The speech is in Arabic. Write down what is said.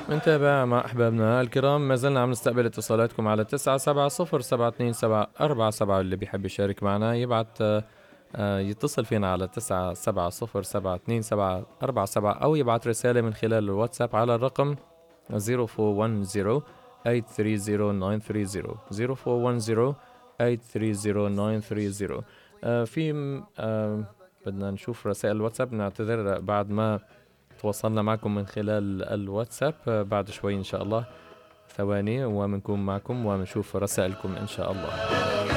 منتابع مع أحبابنا الكرام، ما زلنا عم نستقبل اتصالاتكم على 970 727 اللي بيحب يشارك معنا يبعت يتصل فينا على 970 727 أو يبعت رسالة من خلال الواتساب على الرقم 0410 830 930 0410 830 بدنا نشوف رسائل الواتساب. نعتذر بعد ما تواصلنا معكم من خلال الواتساب، بعد شوي إن شاء الله ثواني ومنكون معكم ونشوف رسائلكم إن شاء الله.